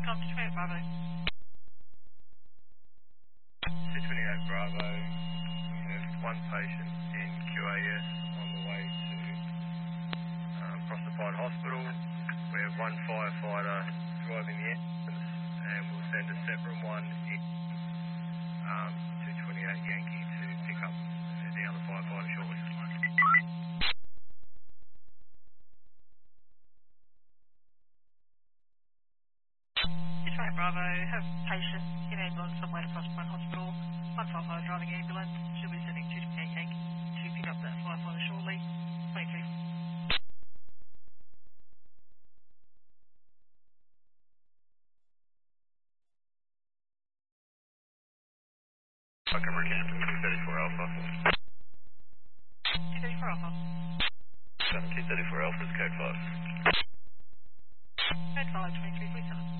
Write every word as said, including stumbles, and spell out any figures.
Come to twenty-eight Bravo. two twenty-eight Bravo. We have one patient in Q A S on the way to um, Proserpine Hospital. We have one firefighter driving the ambulance, and we'll send a separate one in um, two twenty-eight Yankee to pick up the other firefighter shortly. two twenty-eight Bravo, have patient in ambulance on way to Proserpine Hospital. One firefighter driving ambulance. She'll be sending two twenty-eight Yankee to pick up that firefighter shortly. twenty-three. Fucking recount two thirty-four Alpha. two thirty-four Alpha. two thirty-four Alpha's code five. Code five, twenty-three forty-seven.